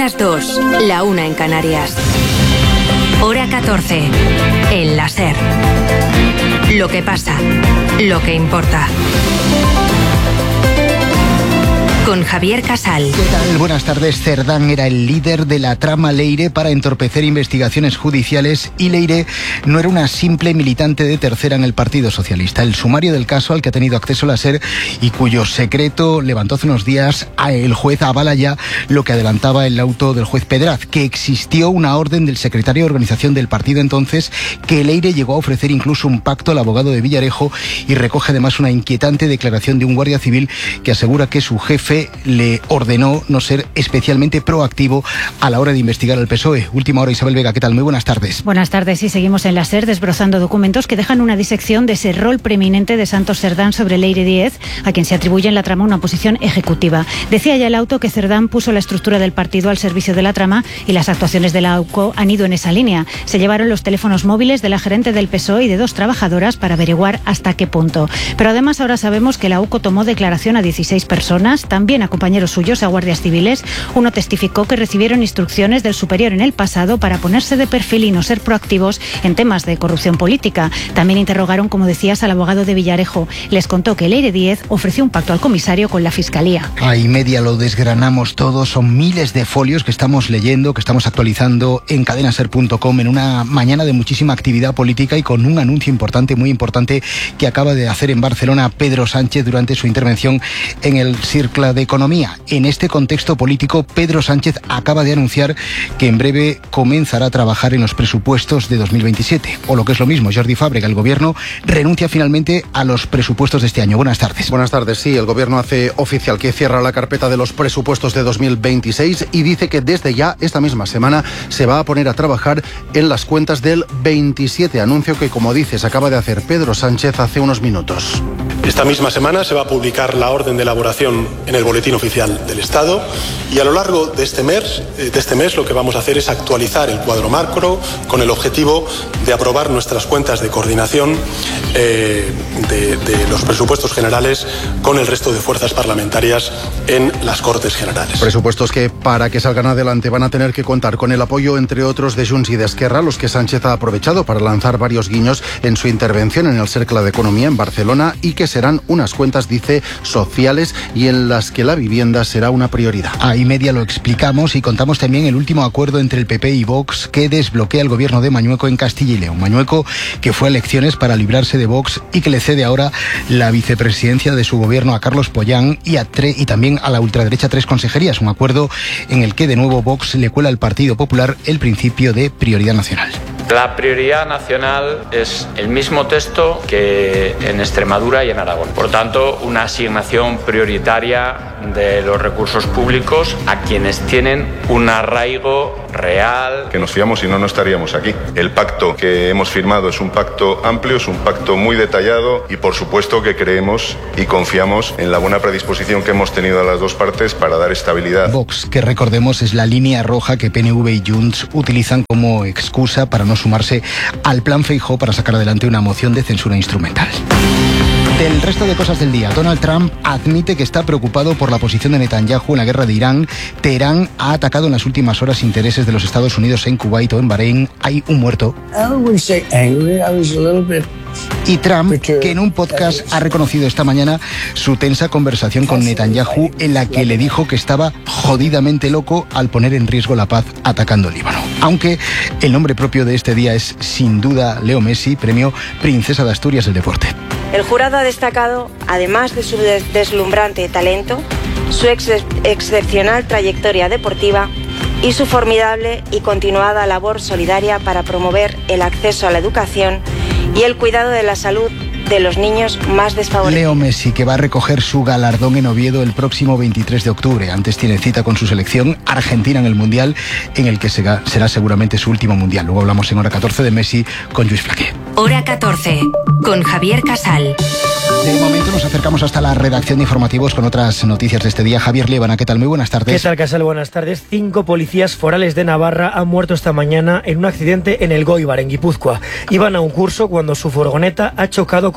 las 2, la 1 en Canarias. Hora 14, en la SER. Lo que pasa, lo que importa. Con Javier Casal. ¿Qué tal? Buenas tardes. Cerdán era el líder de la trama Leire para entorpecer investigaciones judiciales y Leire no era una simple militante de tercera en el Partido Socialista. El sumario del caso al que ha tenido acceso la SER y cuyo secreto levantó hace unos días el juez avala ya lo que adelantaba el auto del juez Pedraz, que existió una orden del secretario de organización del partido entonces que Leire llegó a ofrecer incluso un pacto al abogado de Villarejo y recoge además una inquietante declaración de un guardia civil que asegura que su jefe le ordenó no ser especialmente proactivo a la hora de investigar al PSOE. Última hora, Isabel Vega, ¿qué tal? Muy buenas tardes. Buenas tardes, y seguimos en la SER desbrozando documentos que dejan una disección de ese rol preeminente de Santos Cerdán sobre Leire Díez, a quien se atribuye en la trama una posición ejecutiva. Decía ya el auto que Cerdán puso la estructura del partido al servicio de la trama y las actuaciones de la AUCO han ido en esa línea. Se llevaron los teléfonos móviles de la gerente del PSOE y de 2 trabajadoras para averiguar hasta qué punto. Pero además ahora sabemos que la AUCO tomó declaración a 16 personas, también a compañeros suyos, a guardias civiles. Uno testificó que recibieron instrucciones del superior en el pasado para ponerse de perfil y no ser proactivos en temas de corrupción política. También interrogaron, como decías, al abogado de Villarejo. Les contó que Leire Díez ofreció un pacto al comisario con la Fiscalía. A y media lo desgranamos todo. Son miles de folios que estamos leyendo, que estamos actualizando en cadenaser.com en una mañana de muchísima actividad política y con un anuncio importante, muy importante, que acaba de hacer en Barcelona Pedro Sánchez durante su intervención en el Cercle d'Economía. En este contexto político, Pedro Sánchez acaba de anunciar que en breve comenzará a trabajar en los presupuestos de 2027. O lo que es lo mismo, Jordi Fàbrega, el Gobierno renuncia finalmente a los presupuestos de este año. Buenas tardes. Buenas tardes, sí. El Gobierno hace oficial que cierra la carpeta de los presupuestos de 2026 y dice que desde ya, esta misma semana, se va a poner a trabajar en las cuentas del 27. Anuncio que, como dices, acaba de hacer Pedro Sánchez hace unos minutos. Esta misma semana se va a publicar la orden de elaboración en el Boletín Oficial del Estado y a lo largo de este mes lo que vamos a hacer es actualizar el cuadro macro con el objetivo de aprobar nuestras cuentas de coordinación de los presupuestos generales con el resto de fuerzas parlamentarias en las Cortes Generales. Presupuestos que, para que salgan adelante, van a tener que contar con el apoyo, entre otros, de Junts y de Esquerra, los que Sánchez ha aprovechado para lanzar varios guiños en su intervención en el Cercle d'Economía en Barcelona y que serán unas cuentas, dice, sociales y en las que la vivienda será una prioridad. A y media lo explicamos y contamos también el último acuerdo entre el PP y Vox que desbloquea el gobierno de Mañueco en Castilla y León. Mañueco, que fue a elecciones para librarse de Vox y que le cede ahora la vicepresidencia de su gobierno a Carlos Pollán y también a la ultraderecha 3 consejerías. Un acuerdo en el que de nuevo Vox le cuela al Partido Popular el principio de prioridad nacional. La prioridad nacional es el mismo texto que en Extremadura y en Aragón. Por tanto, una asignación prioritaria de los recursos públicos a quienes tienen un arraigo real. Que nos fiamos y no estaríamos aquí. El pacto que hemos firmado es un pacto amplio, es un pacto muy detallado y por supuesto que creemos y confiamos en la buena predisposición que hemos tenido a las dos partes para dar estabilidad. Vox, que recordemos es la línea roja que PNV y Junts utilizan como excusa para no sumarse al plan Feijóo para sacar adelante una moción de censura instrumental. Del resto de cosas del día, Donald Trump admite que está preocupado por la posición de Netanyahu en la guerra de Irán. Teherán ha atacado en las últimas horas intereses de los Estados Unidos en Kuwait o en Bahrein. Hay un muerto. Y Trump, que en un podcast ha reconocido esta mañana su tensa conversación con Netanyahu en la que le dijo que estaba jodidamente loco al poner en riesgo la paz atacando el Líbano. Aunque el nombre propio de este día es sin duda Leo Messi, premio Princesa de Asturias del Deporte. El jurado ha destacado, además de su deslumbrante talento, su excepcional trayectoria deportiva y su formidable y continuada labor solidaria para promover el acceso a la educación y el cuidado de la salud de los niños más desfavorecidos. Leo Messi, que va a recoger su galardón en Oviedo el próximo 23 de octubre. Antes tiene cita con su selección Argentina en el Mundial, en el que será seguramente su último Mundial. Luego hablamos en Hora 14 de Messi con Lluís Flaqué. Hora 14, con Javier Casal. De momento nos acercamos hasta la redacción de informativos con otras noticias de este día. Javier Liébana, ¿qué tal? Muy buenas tardes. ¿Qué tal, Casal? Buenas tardes. 5 policías forales de Navarra han muerto esta mañana en un accidente en el Goibar, en Guipúzcoa. Iban a un curso cuando su furgoneta ha chocado con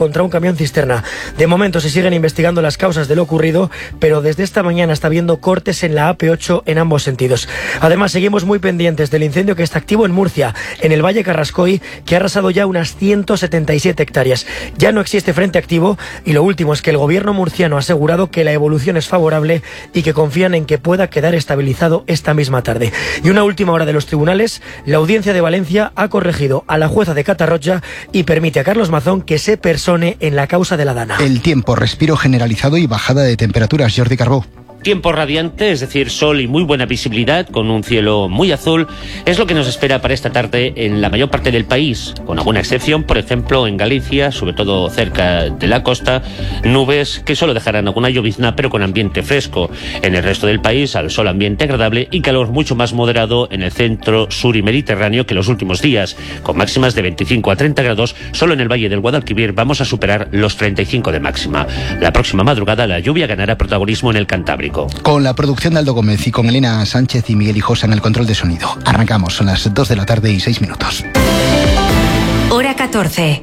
contra un camión cisterna. De momento se siguen investigando las causas de lo ocurrido, pero desde esta mañana está habiendo cortes en la AP8 en ambos sentidos. Además, seguimos muy pendientes del incendio que está activo en Murcia, en el Valle Carrascoy, que ha arrasado ya unas 177 hectáreas. Ya no existe frente activo y lo último es que el gobierno murciano ha asegurado que la evolución es favorable y que confían en que pueda quedar estabilizado esta misma tarde. Y una última hora de los tribunales, la Audiencia de Valencia ha corregido a la jueza de Catarroja y permite a Carlos Mazón que se persone en la causa de la Dana. El tiempo, respiro generalizado y bajada de temperaturas. Jordi Carbó. Tiempo radiante, es decir, sol y muy buena visibilidad, con un cielo muy azul, es lo que nos espera para esta tarde en la mayor parte del país, con alguna excepción, por ejemplo, en Galicia, sobre todo cerca de la costa, nubes que solo dejarán alguna llovizna, pero con ambiente fresco. En el resto del país, al sol ambiente agradable y calor mucho más moderado en el centro, sur y mediterráneo que los últimos días, con máximas de 25 a 30 grados, solo en el Valle del Guadalquivir vamos a superar los 35 de máxima. La próxima madrugada la lluvia ganará protagonismo en el Cantábrico. Con la producción de Aldo Gómez y con Elena Sánchez y Miguel Hijosa en el control de sonido. Arrancamos, son las 2 de la tarde y 6 minutos. Hora 14.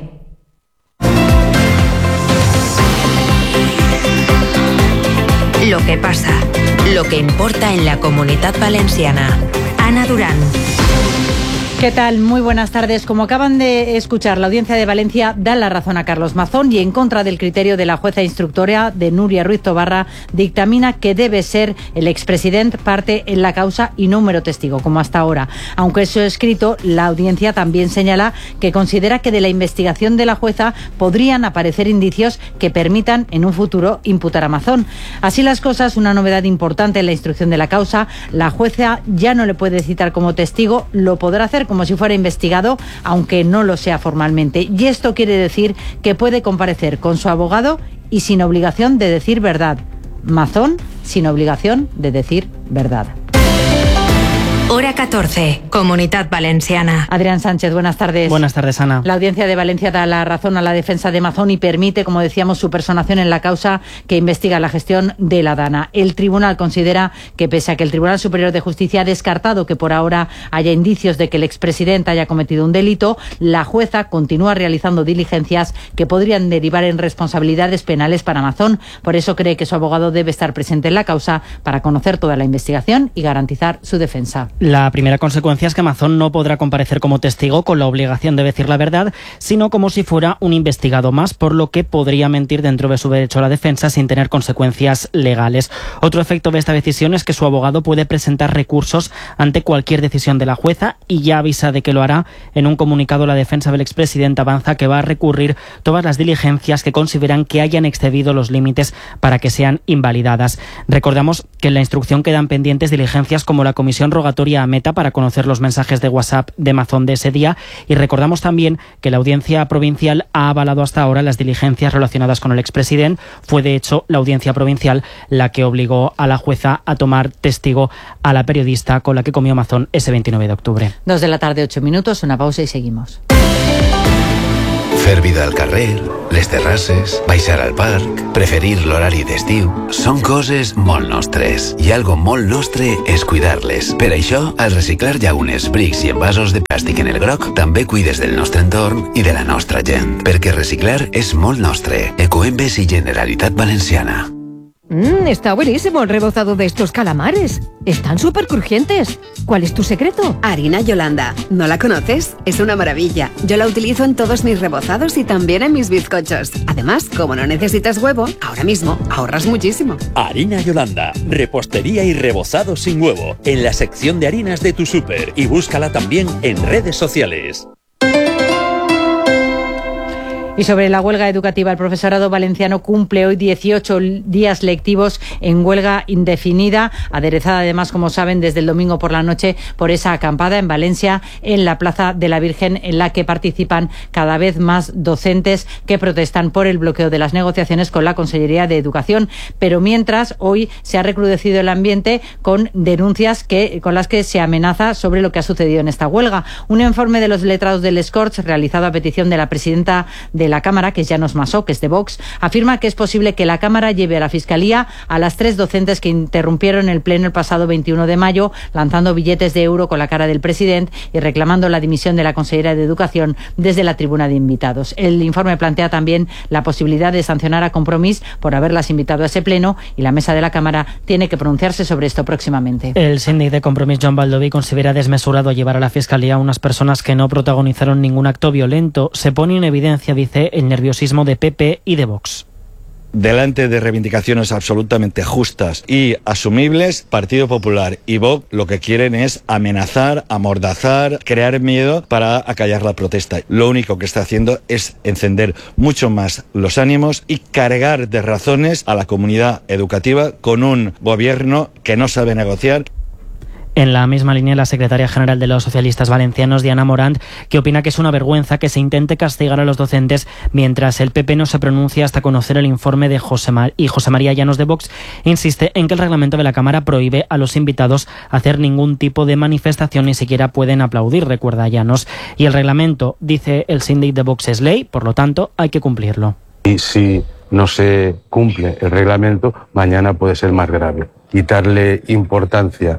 Lo que pasa, lo que importa en la Comunitat Valenciana. Ana Durán. ¿Qué tal? Muy buenas tardes. Como acaban de escuchar, la Audiencia de Valencia da la razón a Carlos Mazón y, en contra del criterio de la jueza instructora de Núria Ruiz Tobarra, dictamina que debe ser el expresidente parte en la causa y no un mero testigo, como hasta ahora. Aunque eso escrito, la Audiencia también señala que considera que de la investigación de la jueza podrían aparecer indicios que permitan en un futuro imputar a Mazón. Así las cosas, una novedad importante en la instrucción de la causa: la jueza ya no le puede citar como testigo, lo podrá hacer como si fuera investigado, aunque no lo sea formalmente. Y esto quiere decir que puede comparecer con su abogado y sin obligación de decir verdad. Mazón sin obligación de decir verdad. Hora 14, Comunitat Valenciana. Adrián Sánchez, buenas tardes. Buenas tardes, Ana. La Audiencia de Valencia da la razón a la defensa de Mazón y permite, como decíamos, su personación en la causa que investiga la gestión de la Dana. El tribunal considera que, pese a que el Tribunal Superior de Justicia ha descartado que por ahora haya indicios de que el expresidente haya cometido un delito, la jueza continúa realizando diligencias que podrían derivar en responsabilidades penales para Mazón. Por eso cree que su abogado debe estar presente en la causa para conocer toda la investigación y garantizar su defensa. La primera consecuencia es que Mazón no podrá comparecer como testigo con la obligación de decir la verdad, sino como si fuera un investigado más, por lo que podría mentir dentro de su derecho a la defensa sin tener consecuencias legales. Otro efecto de esta decisión es que su abogado puede presentar recursos ante cualquier decisión de la jueza y ya avisa de que lo hará. En un comunicado, la defensa del expresidente avanza que va a recurrir todas las diligencias que consideran que hayan excedido los límites para que sean invalidadas. Recordamos que en la instrucción quedan pendientes diligencias como la comisión rogatoria a Meta para conocer los mensajes de WhatsApp de Mazón de ese día, y recordamos también que la Audiencia Provincial ha avalado hasta ahora las diligencias relacionadas con el expresidente. Fue de hecho la Audiencia Provincial la que obligó a la jueza a tomar testigo a la periodista con la que comió Mazón ese 29 de octubre. 2 de la tarde, 8 minutos, una pausa y seguimos. Fer vida al carrer, les terrasses, baixar al parc, preferir l'horari d'estiu, són coses molt nostres. I algo molt nostre és cuidar-les. Per això, al reciclar llaunes, brics i envasos de plàstic en el groc, també cuides del nostre entorn i de la nostra gent. Perquè reciclar és molt nostre. Ecoembes i Generalitat Valenciana. Está buenísimo el rebozado de estos calamares. Están súper crujientes. ¿Cuál es tu secreto? Harina Yolanda. ¿No la conoces? Es una maravilla. Yo la utilizo en todos mis rebozados y también en mis bizcochos. Además, como no necesitas huevo, ahora mismo ahorras muchísimo. Harina Yolanda. Repostería y rebozado sin huevo. En la sección de harinas de tu súper. Y búscala también en redes sociales. Y sobre la huelga educativa, el profesorado valenciano cumple hoy 18 días lectivos en huelga indefinida, aderezada además, como saben, desde el domingo por la noche por esa acampada en Valencia, en la Plaza de la Virgen, en la que participan cada vez más docentes que protestan por el bloqueo de las negociaciones con la Consellería de Educación. Pero mientras, hoy se ha recrudecido el ambiente con denuncias con las que se amenaza sobre lo que ha sucedido en esta huelga. Un informe de los letrados del Escorts, realizado a petición de la presidenta de la Cámara, que es Llanos Masó, que es de Vox, afirma que es posible que la Cámara lleve a la Fiscalía a las 3 docentes que interrumpieron el pleno el pasado 21 de mayo, lanzando billetes de euro con la cara del presidente y reclamando la dimisión de la consellera de Educación desde la tribuna de invitados. El informe plantea también la posibilidad de sancionar a Compromís por haberlas invitado a ese pleno, y la mesa de la Cámara tiene que pronunciarse sobre esto próximamente. El síndic de Compromís, Joan Baldoví, considera desmesurado llevar a la Fiscalía a unas personas que no protagonizaron ningún acto violento. Se pone en evidencia, dice, el nerviosismo de PP y de Vox. Delante de reivindicaciones absolutamente justas y asumibles, Partido Popular y Vox lo que quieren es amenazar, amordazar, crear miedo para acallar la protesta. Lo único que está haciendo es encender mucho más los ánimos y cargar de razones a la comunidad educativa con un gobierno que no sabe negociar. En la misma línea, la secretaria general de los socialistas valencianos, Diana Morant, que opina que es una vergüenza que se intente castigar a los docentes mientras el PP no se pronuncia hasta conocer el informe de José María Llanos de Vox, insiste en que el reglamento de la Cámara prohíbe a los invitados hacer ningún tipo de manifestación, ni siquiera pueden aplaudir, recuerda Llanos. Y el reglamento, dice el síndic de Vox, es ley, por lo tanto hay que cumplirlo. Y si no se cumple el reglamento, mañana puede ser más grave. Quitarle importancia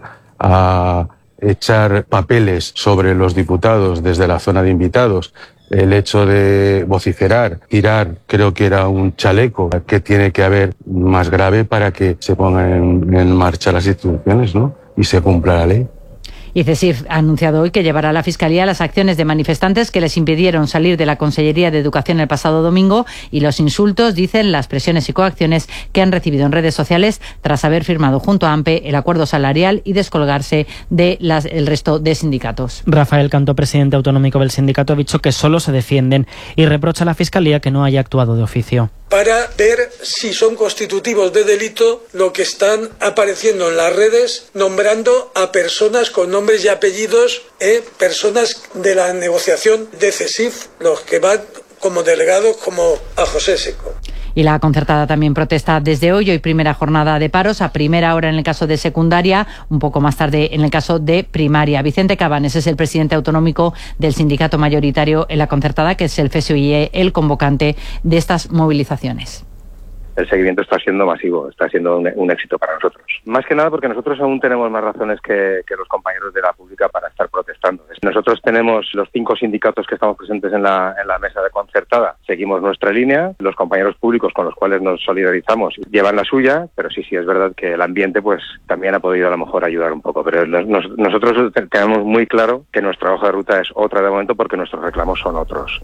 a echar papeles sobre los diputados desde la zona de invitados, el hecho de vociferar, tirar, creo que era un chaleco, que tiene que haber más grave para que se pongan en marcha las instituciones, ¿no? Y se cumpla la ley. Y CESIF ha anunciado hoy que llevará a la Fiscalía las acciones de manifestantes que les impidieron salir de la Consellería de Educación el pasado domingo y los insultos, dicen, las presiones y coacciones que han recibido en redes sociales tras haber firmado junto a AMPE el acuerdo salarial y descolgarse del resto de sindicatos. Rafael Cantó, presidente autonómico del sindicato, ha dicho que solo se defienden y reprocha a la Fiscalía que no haya actuado de oficio. Para ver si son constitutivos de delito lo que están apareciendo en las redes, nombrando a personas con nombres y apellidos, personas de la negociación de CESIF, los que van como delegados, como a José Seco. Y la concertada también protesta desde hoy primera jornada de paros, a primera hora en el caso de secundaria, un poco más tarde en el caso de primaria. Vicente Cabanes es el presidente autonómico del sindicato mayoritario en la concertada, que es el FSUIE, el convocante de estas movilizaciones. El seguimiento está siendo masivo, está siendo un éxito para nosotros. Más que nada porque nosotros aún tenemos más razones que los compañeros de la pública para estar protestando. Nosotros tenemos los 5 sindicatos que estamos presentes en la mesa de concertada. Seguimos nuestra línea, los compañeros públicos con los cuales nos solidarizamos llevan la suya, pero sí es verdad que el ambiente pues también ha podido a lo mejor ayudar un poco. Pero nosotros tenemos muy claro que nuestra hoja de ruta es otra de momento porque nuestros reclamos son otros.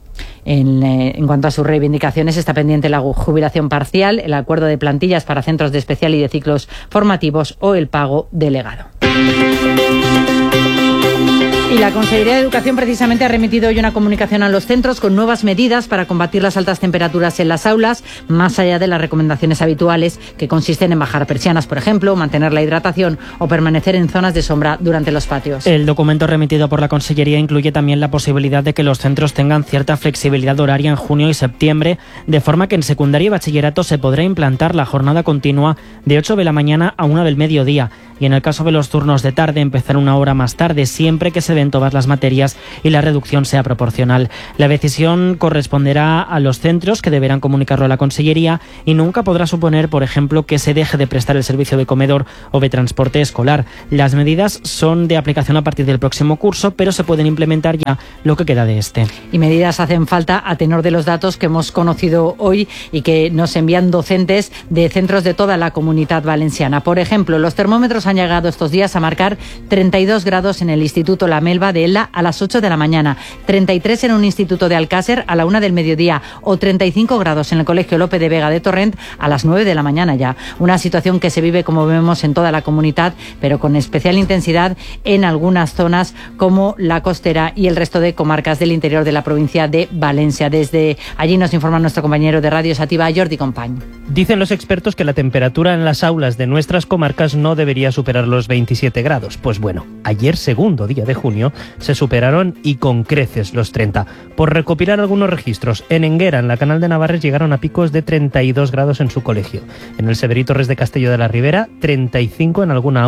En cuanto a sus reivindicaciones, está pendiente la jubilación parcial, el acuerdo de plantillas para centros de especial y de ciclos formativos o el pago delegado. Y la Consejería de Educación precisamente ha remitido hoy una comunicación a los centros con nuevas medidas para combatir las altas temperaturas en las aulas, más allá de las recomendaciones habituales que consisten en bajar persianas, por ejemplo, mantener la hidratación o permanecer en zonas de sombra durante los patios. El documento remitido por la Consellería incluye también la posibilidad de que los centros tengan cierta flexibilidad horaria en junio y septiembre, de forma que en secundaria y bachillerato se podrá implantar la jornada continua de 8 de la mañana a 1 del mediodía, y en el caso de los turnos de tarde empezar una hora más tarde, siempre que se den todas las materias y la reducción sea proporcional. La decisión corresponderá a los centros, que deberán comunicarlo a la Consellería, y nunca podrá suponer, por ejemplo, que se deje de prestar el servicio de comedor o de transporte escolar. Las medidas son de aplicación a partir del próximo curso, pero se pueden implementar ya lo que queda de este. Y medidas hacen falta a tenor de los datos que hemos conocido hoy y que nos envían docentes de centros de toda la Comunidad Valenciana. Por ejemplo, los termómetros han llegado estos días a marcar 32 grados en el Instituto La Melva de Elda a las 8 de la mañana, 33 en un instituto de Alcácer a la 1 del mediodía o 35 grados en el Colegio Lope de Vega de Torrent a las 9 de la mañana ya. Una situación que se vive, como vemos, en toda la comunidad, pero con especial intensidad en algunas zonas como la costera y el resto de comarcas del interior de la provincia de Valencia. Desde allí nos informa nuestro compañero de Radio Sativa, Jordi Company. Dicen los expertos que la temperatura en las aulas de nuestras comarcas no debería superar los 27 grados. Pues bueno, ayer, segundo día de junio, se superaron y con creces los 30. Por recopilar algunos registros, en Enguera, en la Canal de Navarres, llegaron a picos de 32 grados en su colegio. En el Severi Torres de Castelló de la Ribera, 35 en alguna aula.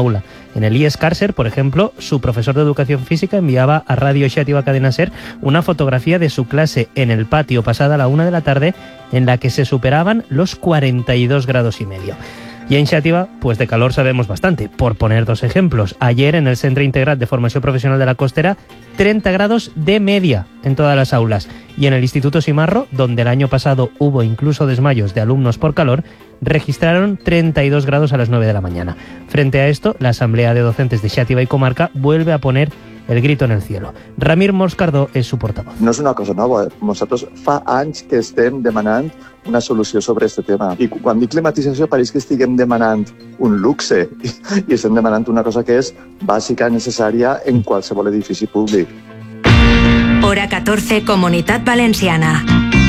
En el IES Càrcer, por ejemplo, su profesor de educación física enviaba a Radio Xàtiva Cadena Ser una fotografía de su clase en el patio pasada la 1 de la tarde en la que se superaban los 42 grados y medio. Y en Xàtiva, pues de calor sabemos bastante. Por poner 2 ejemplos, ayer en el Centre Integrat de Formació Professional de la Costera, 30 grados de media en todas las aulas. Y en el Instituto Simarro, donde el año pasado hubo incluso desmayos de alumnos por calor, registraron 32 grados a las 9 de la mañana. Frente a esto, la Asamblea de Docentes de Xàtiva y Comarca vuelve a poner el grito en el cielo. Ramir Moscardó és su portavos. No és una cosa nova. Nosaltres fa anys que estem demanant una solució sobre aquest tema. I quan dic climatització pareix que estiguem demanant un luxe i estem demanant una cosa que és bàsica, necessària en qualsevol edifici públic. Hora 14, Comunitat Valenciana.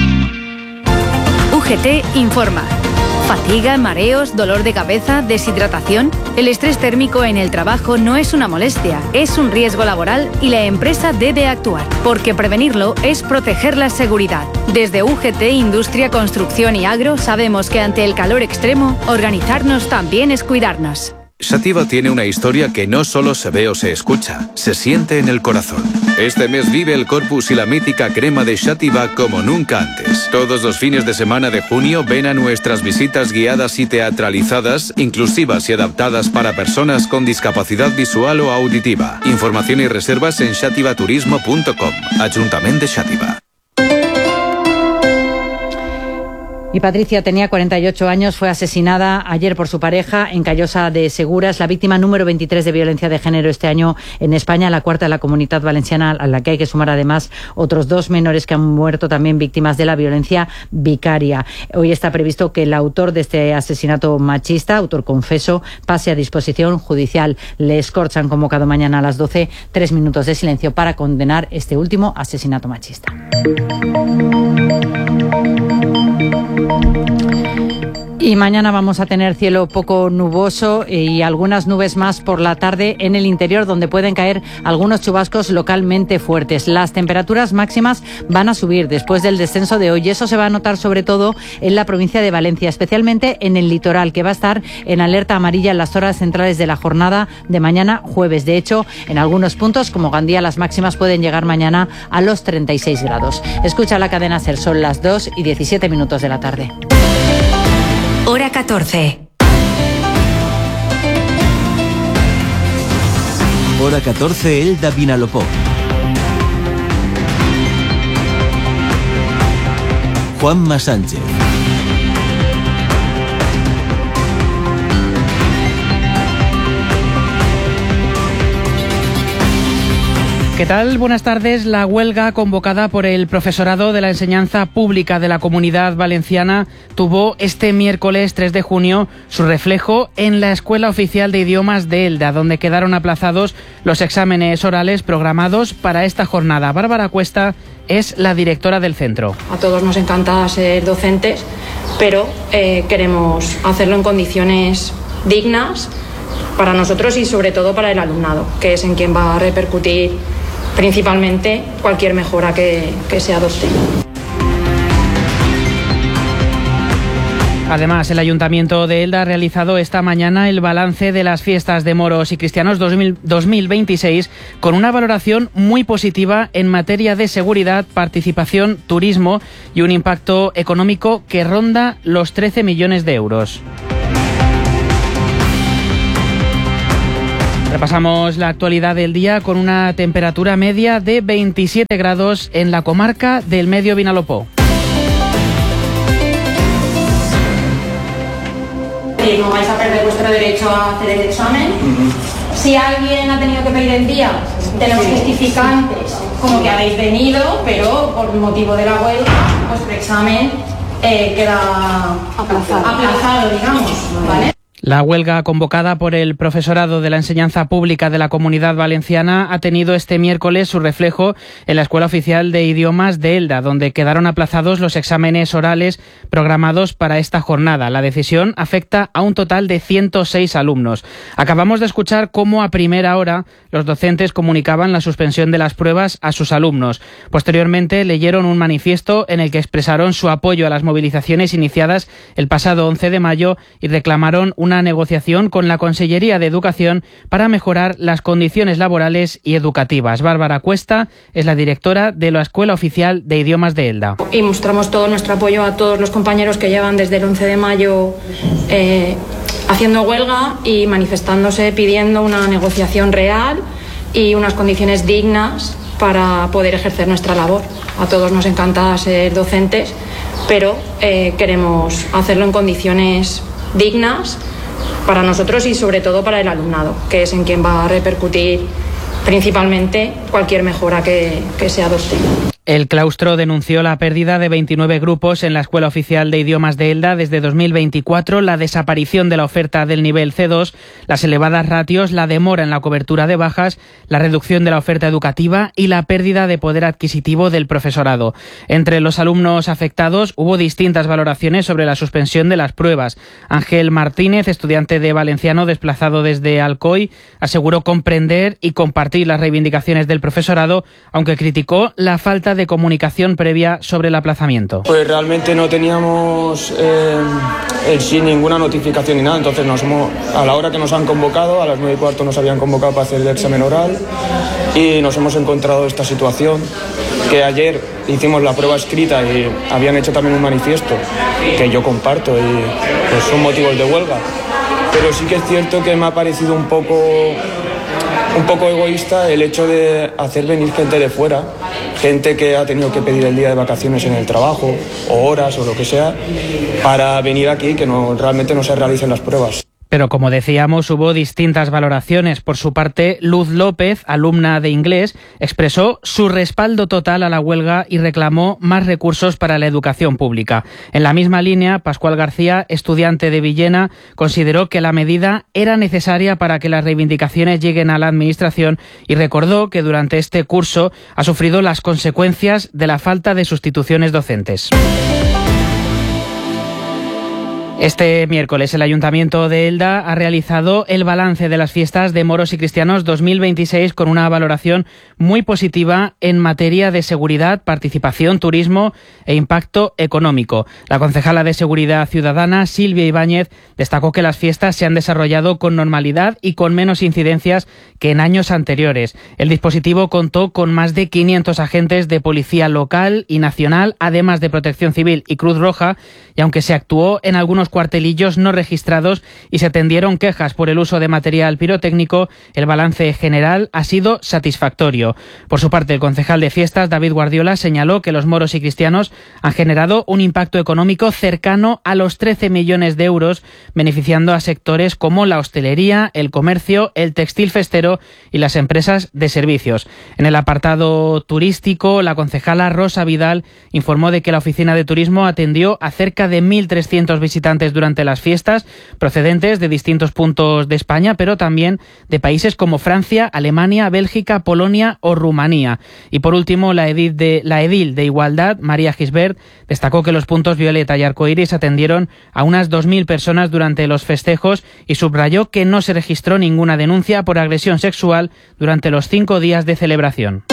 UGT informa. Fatiga, mareos, dolor de cabeza, deshidratación. El estrés térmico en el trabajo no es una molestia, es un riesgo laboral y la empresa debe actuar, porque prevenirlo es proteger la seguridad. Desde UGT, Industria, Construcción y Agro sabemos que ante el calor extremo, organizarnos también es cuidarnos. Xàtiva tiene una historia que no solo se ve o se escucha, se siente en el corazón. Este mes vive el Corpus y la mítica crema de Xàtiva como nunca antes. Todos los fines de semana de junio ven a nuestras visitas guiadas y teatralizadas, inclusivas y adaptadas para personas con discapacidad visual o auditiva. Información y reservas en xativaturismo.com. Ayuntamiento de Xàtiva. Y Patricia tenía 48 años, fue asesinada ayer por su pareja en Callosa de Segura. Es la víctima número 23 de violencia de género este año en España, la cuarta de la Comunidad Valenciana, a la que hay que sumar además otros 2 menores que han muerto también víctimas de la violencia vicaria. Hoy está previsto que el autor de este asesinato machista, autor confeso, pase a disposición judicial. Les Corts han convocado mañana a las 12 3 minutos de silencio para condenar este último asesinato machista. Y mañana vamos a tener cielo poco nuboso y algunas nubes más por la tarde en el interior, donde pueden caer algunos chubascos localmente fuertes. Las temperaturas máximas van a subir después del descenso de hoy y eso se va a notar sobre todo en la provincia de Valencia, especialmente en el litoral, que va a estar en alerta amarilla en las horas centrales de la jornada de mañana jueves. De hecho, en algunos puntos como Gandía las máximas pueden llegar mañana a los 36 grados. Escucha la cadena SER, son las 2:17 de la tarde. Hora 14. Hora 14, Elda Vinalopó. Juanma Sánchez. ¿Qué tal? Buenas tardes. La huelga convocada por el profesorado de la enseñanza pública de la Comunidad Valenciana tuvo este miércoles 3 de junio su reflejo en la Escuela Oficial de Idiomas de Elda, donde quedaron aplazados los exámenes orales programados para esta jornada. Bárbara Cuesta es la directora del centro. A todos nos encanta ser docentes, pero queremos hacerlo en condiciones dignas para nosotros y sobre todo para el alumnado, que es en quien va a repercutir principalmente cualquier mejora que se adopte. Además, el Ayuntamiento de Elda ha realizado esta mañana el balance de las fiestas de moros y cristianos 2026 con una valoración muy positiva en materia de seguridad, participación, turismo y un impacto económico que ronda los 13 millones de euros. Repasamos la actualidad del día con una temperatura media de 27 grados en la comarca del Medio Vinalopó. No vais a perder vuestro derecho a hacer el examen. Si alguien ha tenido que pedir el día de los justificantes, como que habéis venido, pero por motivo de la huelga, vuestro examen queda aplazado, digamos, ¿vale? La huelga convocada por el profesorado de la enseñanza pública de la Comunidad Valenciana ha tenido este miércoles su reflejo en la Escuela Oficial de Idiomas de Elda, donde quedaron aplazados los exámenes orales programados para esta jornada. La decisión afecta a un total de 106 alumnos. Acabamos de escuchar cómo a primera hora los docentes comunicaban la suspensión de las pruebas a sus alumnos. Posteriormente leyeron un manifiesto en el que expresaron su apoyo a las movilizaciones iniciadas el pasado 11 de mayo y reclamaron una una negociación con la Consellería de Educación para mejorar las condiciones laborales y educativas. Bárbara Cuesta es la directora de la Escuela Oficial de Idiomas de Elda. Y mostramos todo nuestro apoyo a todos los compañeros que llevan desde el 11 de mayo haciendo huelga y manifestándose, pidiendo una negociación real y unas condiciones dignas para poder ejercer nuestra labor. A todos nos encanta ser docentes, pero queremos hacerlo en condiciones dignas para nosotros y sobre todo para el alumnado, que es en quien va a repercutir principalmente cualquier mejora que se adopte. El claustro denunció la pérdida de 29 grupos en la Escuela Oficial de Idiomas de Elda desde 2024, la desaparición de la oferta del nivel C2, las elevadas ratios, la demora en la cobertura de bajas, la reducción de la oferta educativa y la pérdida de poder adquisitivo del profesorado. Entre los alumnos afectados hubo distintas valoraciones sobre la suspensión de las pruebas. Ángel Martínez, estudiante de valenciano desplazado desde Alcoy, aseguró comprender y compartir las reivindicaciones del profesorado, aunque criticó la falta de comunicación previa sobre el aplazamiento. Pues realmente no teníamos ninguna notificación ni nada, entonces a la hora que nos han convocado, a las 9:15 nos habían convocado para hacer el examen oral y nos hemos encontrado esta situación, que ayer hicimos la prueba escrita y habían hecho también un manifiesto que yo comparto y pues son motivos de huelga, pero sí que es cierto que me ha parecido un poco egoísta el hecho de hacer venir gente de fuera, gente que ha tenido que pedir el día de vacaciones en el trabajo, o horas, o lo que sea, para venir aquí, que realmente no se realicen las pruebas. Pero como decíamos, hubo distintas valoraciones. Por su parte, Luz López, alumna de inglés, expresó su respaldo total a la huelga y reclamó más recursos para la educación pública. En la misma línea, Pascual García, estudiante de Villena, consideró que la medida era necesaria para que las reivindicaciones lleguen a la Administración y recordó que durante este curso ha sufrido las consecuencias de la falta de sustituciones docentes. Este miércoles el Ayuntamiento de Elda ha realizado el balance de las fiestas de Moros y Cristianos 2026 con una valoración muy positiva en materia de seguridad, participación, turismo e impacto económico. La concejala de Seguridad Ciudadana, Silvia Ibáñez, destacó que las fiestas se han desarrollado con normalidad y con menos incidencias que en años anteriores. El dispositivo contó con más de 500 agentes de policía local y nacional, además de Protección Civil y Cruz Roja, y aunque se actuó en algunos cuartelillos no registrados y se atendieron quejas por el uso de material pirotécnico, el balance general ha sido satisfactorio. Por su parte, el concejal de fiestas, David Guardiola, señaló que los moros y cristianos han generado un impacto económico cercano a los 13 millones de euros, beneficiando a sectores como la hostelería, el comercio, el textil festero y las empresas de servicios. En el apartado turístico, la concejala Rosa Vidal informó de que la Oficina de Turismo atendió a cerca de 1.300 visitantes durante las fiestas, procedentes de distintos puntos de España, pero también de países como Francia, Alemania, Bélgica, Polonia o Rumanía. Y por último, la edil de Igualdad, María Gisbert, destacó que los puntos violeta y arcoíris atendieron a unas 2.000 personas durante los festejos y subrayó que no se registró ninguna denuncia por agresión sexual durante los 5 días de celebración.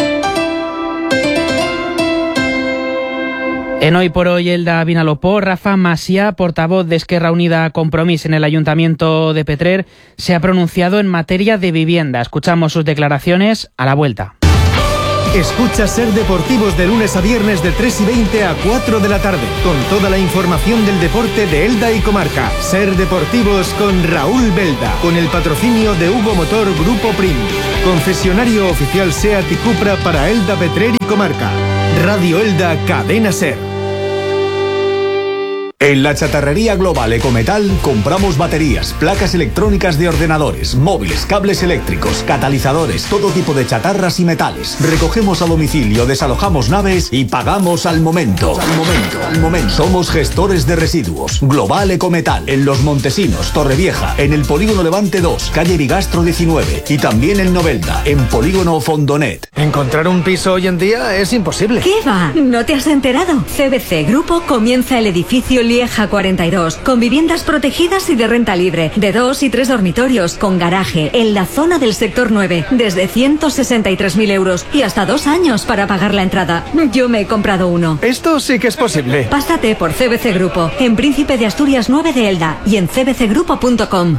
En Hoy por Hoy Elda Vinalopó, Rafa Masia, portavoz de Esquerra Unida Compromís en el Ayuntamiento de Petrer, se ha pronunciado en materia de vivienda. Escuchamos sus declaraciones a la vuelta. Escucha Ser Deportivos de lunes a viernes de 3:20 a 4 de la tarde, con toda la información del deporte de Elda y comarca. Ser Deportivos con Raúl Belda, con el patrocinio de Hugo Motor Grupo Prim, concesionario oficial SEAT y Cupra para Elda, Petrer y comarca. Radio Elda, Cadena Ser. En la chatarrería global Ecometal compramos baterías, placas electrónicas de ordenadores, móviles, cables eléctricos, catalizadores, todo tipo de chatarras y metales. Recogemos a domicilio, desalojamos naves y pagamos al momento. Al momento. Somos gestores de residuos. Global Ecometal, en Los Montesinos, Torrevieja, en el Polígono Levante 2, calle Bigastro 19 y también en Novelda, en Polígono Fondonet. Encontrar un piso hoy en día es imposible. ¿Qué va? ¿No te has enterado? CBC Grupo comienza el edificio Lieja 42, con viviendas protegidas y de renta libre, de 2 y 3 dormitorios, con garaje, en la zona del sector 9, desde 163.000 euros y hasta 2 años para pagar la entrada. Yo me he comprado uno. Esto sí que es posible. Pásate por CBC Grupo, en Príncipe de Asturias 9 de Elda y en cbcgrupo.com.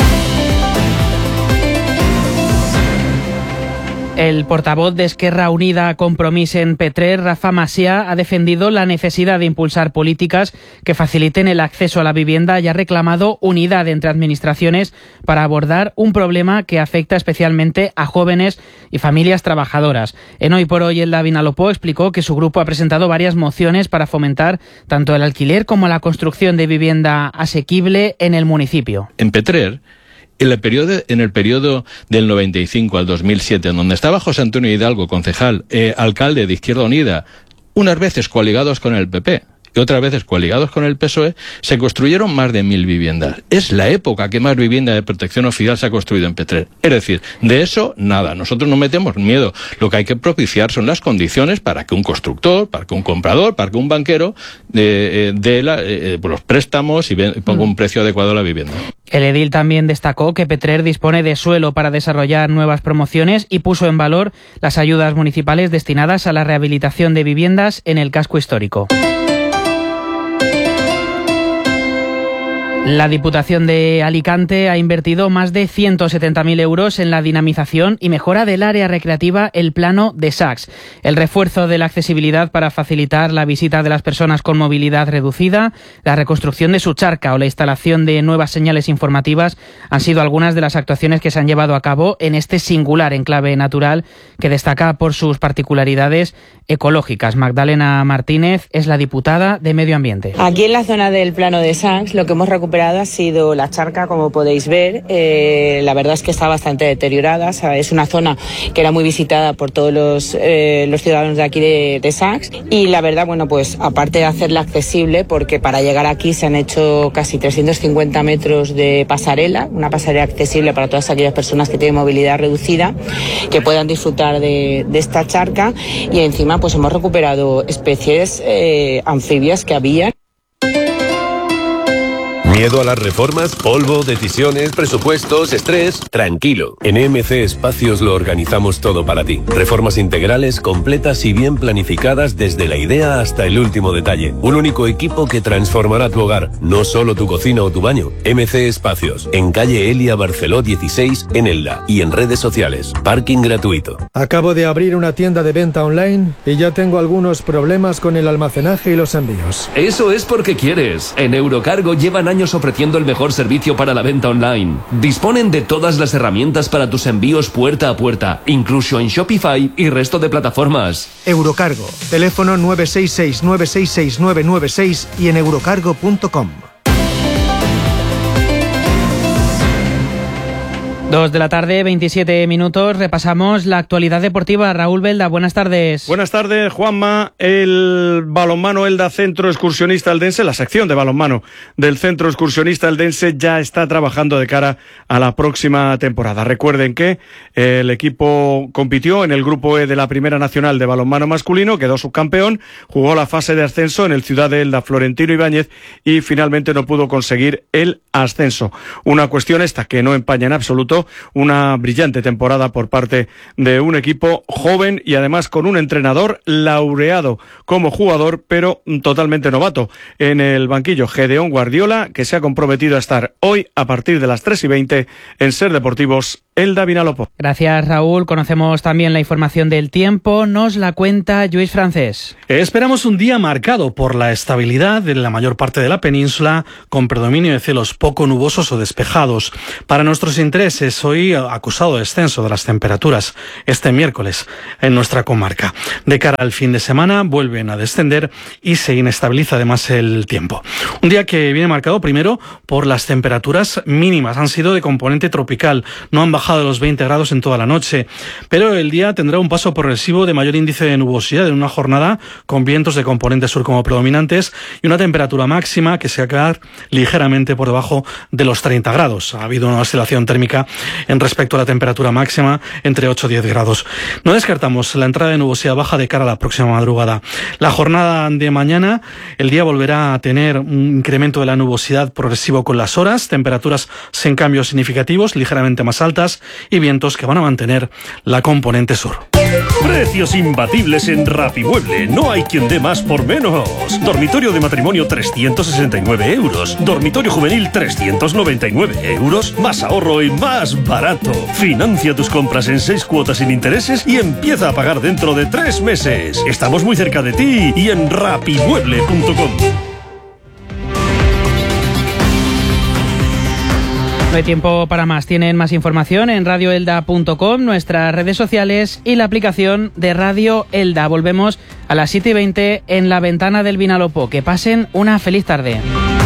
El portavoz de Esquerra Unida Compromís en Petrer, Rafa Masia, ha defendido la necesidad de impulsar políticas que faciliten el acceso a la vivienda y ha reclamado unidad entre administraciones para abordar un problema que afecta especialmente a jóvenes y familias trabajadoras. En Hoy por Hoy, Elda Vinalopó explicó que su grupo ha presentado varias mociones para fomentar tanto el alquiler como la construcción de vivienda asequible en el municipio. En Petrer, en el periodo del 95 al 2007, en donde estaba José Antonio Hidalgo, concejal, alcalde de Izquierda Unida, unas veces coaligados con el PP y otras veces coaligados con el PSOE, se construyeron más de 1.000 viviendas. Es la época que más vivienda de protección oficial se ha construido en Petrer. Es decir, de eso nada, nosotros no metemos miedo. Lo que hay que propiciar son las condiciones para que un constructor, para que un comprador, para que un banquero dé los préstamos y ponga un precio adecuado a la vivienda. El edil también destacó que Petrer dispone de suelo para desarrollar nuevas promociones y puso en valor las ayudas municipales destinadas a la rehabilitación de viviendas en el casco histórico. La Diputación de Alicante ha invertido más de 170.000 euros en la dinamización y mejora del área recreativa El Plano de Sacs. El refuerzo de la accesibilidad para facilitar la visita de las personas con movilidad reducida, la reconstrucción de su charca o la instalación de nuevas señales informativas han sido algunas de las actuaciones que se han llevado a cabo en este singular enclave natural que destaca por sus particularidades ecológicas. Magdalena Martínez es la diputada de Medio Ambiente. Aquí en la zona del Plano de Sacs lo que hemos recuperado ha sido la charca, como podéis ver. La verdad es que está bastante deteriorada. Es una zona que era muy visitada por todos los ciudadanos de aquí de Sacs y la verdad, bueno, pues aparte de hacerla accesible, porque para llegar aquí se han hecho casi 350 metros de pasarela, una pasarela accesible para todas aquellas personas que tienen movilidad reducida, que puedan disfrutar de esta charca, y encima pues hemos recuperado especies anfibias que había. ¿Miedo a las reformas? ¿Polvo? ¿Decisiones? ¿Presupuestos? ¿Estrés? Tranquilo. En MC Espacios lo organizamos todo para ti. Reformas integrales, completas y bien planificadas desde la idea hasta el último detalle. Un único equipo que transformará tu hogar, no solo tu cocina o tu baño. MC Espacios, en calle Elia Barceló 16, en Elda, y en redes sociales. Parking gratuito. Acabo de abrir una tienda de venta online y ya tengo algunos problemas con el almacenaje y los envíos. Eso es porque quieres. En Eurocargo llevan años ofreciendo el mejor servicio para la venta online. Disponen de todas las herramientas para tus envíos puerta a puerta, incluso en Shopify y resto de plataformas. Eurocargo, teléfono 966-966-996 y en eurocargo.com. 2 de la tarde, 27 minutos. Repasamos la actualidad deportiva. Raúl Belda, buenas tardes. Buenas tardes, Juanma. El balonmano Elda Centro Excursionista Eldense, la sección de balonmano del Centro Excursionista Eldense, ya está trabajando de cara a la próxima temporada. Recuerden que el equipo compitió en el grupo E de la Primera Nacional de Balonmano Masculino, quedó subcampeón, jugó la fase de ascenso en el Ciudad de Elda Florentino Ibáñez y finalmente no pudo conseguir el ascenso. Una cuestión esta que no empaña en absoluto una brillante temporada por parte de un equipo joven y además con un entrenador laureado como jugador, pero totalmente novato en el banquillo, Gedeón Guardiola, que se ha comprometido a estar hoy a partir de las 3:20 en Ser Deportivos Elda Vinalopó. Gracias, Raúl. Conocemos también la información del tiempo. Nos la cuenta Lluís Francés. Esperamos un día marcado por la estabilidad en la mayor parte de la península, con predominio de cielos poco nubosos o despejados. Para nuestros intereses, hoy acusado descenso de las temperaturas este miércoles en nuestra comarca. De cara al fin de semana vuelven a descender y se inestabiliza además el tiempo. Un día que viene marcado primero por las temperaturas mínimas. Han sido de componente tropical, no han bajado bajado de los 20 grados en toda la noche, pero el día tendrá un paso progresivo de mayor índice de nubosidad en una jornada con vientos de componente sur como predominantes y una temperatura máxima que se va a quedar ligeramente por debajo de los 30 grados. Ha habido una oscilación térmica en respecto a la temperatura máxima entre 8 y 10 grados. No descartamos la entrada de nubosidad baja de cara a la próxima madrugada. La jornada de mañana, el día volverá a tener un incremento de la nubosidad progresivo con las horas, temperaturas sin cambios significativos, ligeramente más altas y vientos que van a mantener la componente sur. Precios imbatibles en Rapimueble. No hay quien dé más por menos. Dormitorio de matrimonio 369 euros. Dormitorio juvenil 399 euros. Más ahorro y más barato. Financia tus compras en 6 cuotas sin intereses y empieza a pagar dentro de 3 meses. Estamos muy cerca de ti y en rapimueble.com. No hay tiempo para más. Tienen más información en radioelda.com, nuestras redes sociales y la aplicación de Radio Elda. Volvemos a las 7:20 en la ventana del Vinalopó. Que pasen una feliz tarde.